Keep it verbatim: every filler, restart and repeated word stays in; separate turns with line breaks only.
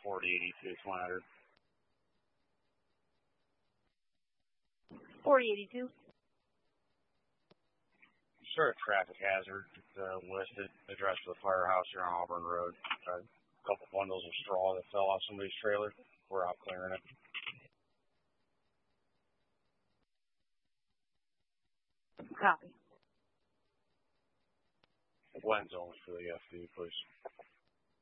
forty eighty-two, twenty hundred.
forty eighty-two.
Sure, a traffic hazard. It's uh, listed. Address to the firehouse here on Auburn Road. Uh, a couple bundles of straw that fell off somebody's trailer. We're out clearing it.
Copy.
Lens only for the F D, please.